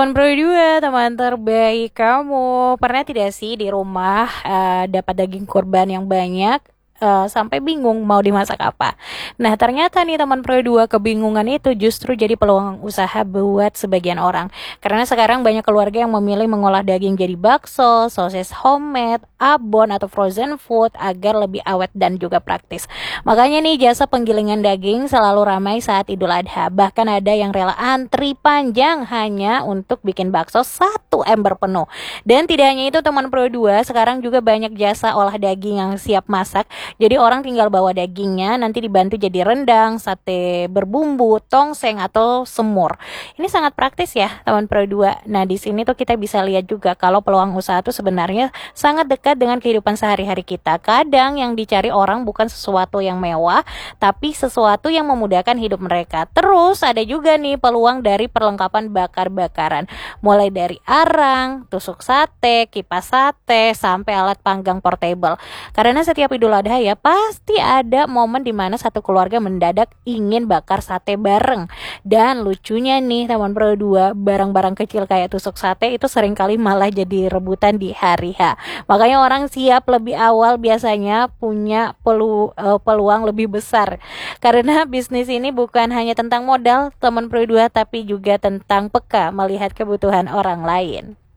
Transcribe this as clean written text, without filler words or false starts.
Teman Pro 2, teman terbaik kamu. Pernah tidak sih di rumah dapat daging kurban yang banyak sampai bingung mau dimasak apa? Nah, ternyata nih teman Pro 2, kebingungan itu justru jadi peluang usaha buat sebagian orang. Karena sekarang banyak keluarga yang memilih mengolah daging jadi bakso, sosis homemade, abon atau frozen food agar lebih awet dan juga praktis. Makanya nih jasa penggilingan daging selalu ramai saat Idul Adha. Bahkan ada yang rela antri panjang hanya untuk bikin bakso 1 ember penuh. Dan tidak hanya itu teman Pro 2, sekarang juga banyak jasa olah daging yang siap masak. Jadi orang tinggal bawa dagingnya, nanti dibantu jadi rendang, sate berbumbu, tongseng atau semur. Ini sangat praktis ya teman Pro 2. Nah, di sini tuh kita bisa lihat juga kalau peluang usaha tuh sebenarnya sangat dekat dengan kehidupan sehari-hari kita. Kadang yang dicari orang bukan sesuatu yang mewah, tapi sesuatu yang memudahkan hidup mereka. Terus ada juga nih peluang dari perlengkapan bakar-bakaran. Mulai dari arang, tusuk sate, kipas sate, sampai alat panggang portable. Karena setiap Idul Adha ya pasti ada momen dimana satu keluarga mendadak ingin bakar sate bareng. Dan lucunya nih teman Pro 2, barang-barang kecil kayak tusuk sate itu seringkali malah jadi rebutan di hari H. Makanya orang siap lebih awal biasanya punya peluang lebih besar. Karena bisnis ini bukan hanya tentang modal teman Pro 2, tapi juga tentang peka melihat kebutuhan orang lain.